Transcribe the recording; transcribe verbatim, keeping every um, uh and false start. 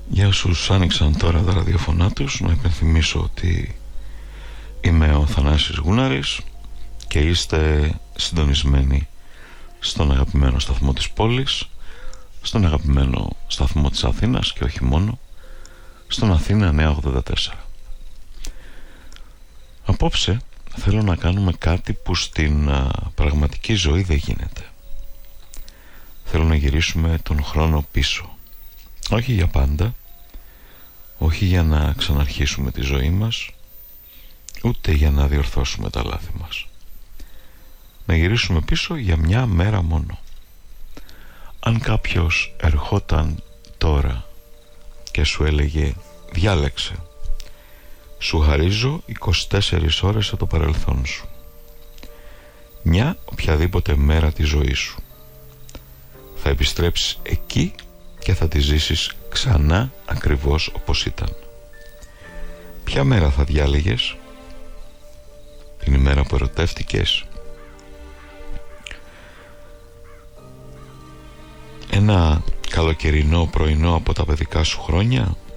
Για όσους άνοιξαν τώρα τα ραδιοφωνά τους, να υπενθυμίσω ότι είμαι ο Θανάσης Γούναρης και είστε συντονισμένοι στον αγαπημένο σταθμό της πόλης, στον αγαπημένο σταθμό της Αθήνας και όχι μόνο, στον Αθήνα νέα ογδόντα τέσσερα. Απόψε θέλω να κάνουμε κάτι που στην α, πραγματική ζωή δεν γίνεται. Θέλω να γυρίσουμε τον χρόνο πίσω. Όχι για πάντα, όχι για να ξαναρχίσουμε τη ζωή μας, ούτε για να διορθώσουμε τα λάθη μας. Να γυρίσουμε πίσω για μια μέρα μόνο. Αν κάποιος ερχόταν τώρα και σου έλεγε διάλεξε, σου χαρίζω είκοσι τέσσερις ώρες από το παρελθόν σου, μια οποιαδήποτε μέρα της ζωής σου, θα επιστρέψεις εκεί και θα τη ζήσεις ξανά ακριβώς όπως ήταν. Ποια μέρα θα διάλεγες? Την ημέρα που ερωτεύτηκες? Ένα καλοκαιρινό πρωινό από τα παιδικά σου χρόνια?